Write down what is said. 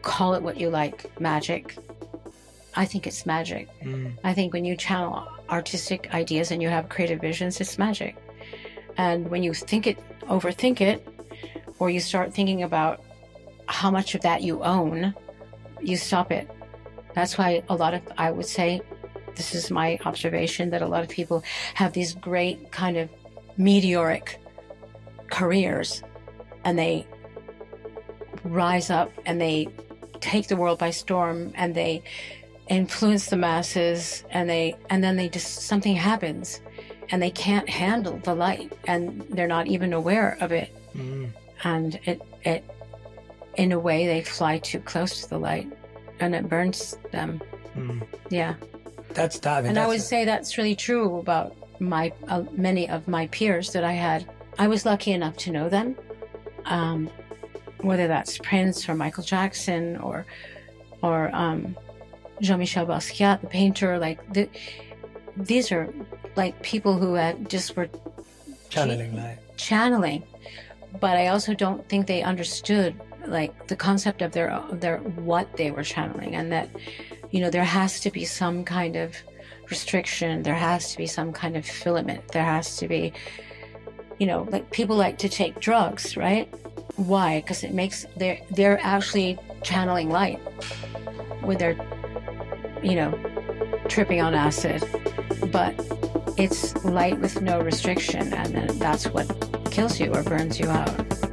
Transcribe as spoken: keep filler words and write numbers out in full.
call it what you like, magic. I think it's magic. Mm. I think when you channel artistic ideas and you have creative visions, it's magic. And when you think it, overthink it, or you start thinking about how much of that you own, you stop it. That's why a lot of, I would say, this is my observation, that a lot of people have these great kind of meteoric careers, and they rise up and they take the world by storm, and they influence the masses, and they and then they just, something happens and they can't handle the light, and they're not even aware of it. Mm. And it it in a way they fly too close to the light and it burns them. Mm. Yeah. That's that. I mean, and that's I would a... say that's really true about my uh, many of my peers that I had. I was lucky enough to know them, um, whether that's Prince or Michael Jackson or or um, Jean-Michel Basquiat, the painter. Like the, these are like people who had just were channeling light. Channeling, but I also don't think they understood like the concept of their of their what they were channeling, and that, you know, there has to be some kind of restriction, there has to be some kind of filament, there has to be, you know, like people like to take drugs, right? Why? Because it makes, they're, they're actually channeling light with their, you know, tripping on acid, but it's light with no restriction, and then that's what kills you or burns you out.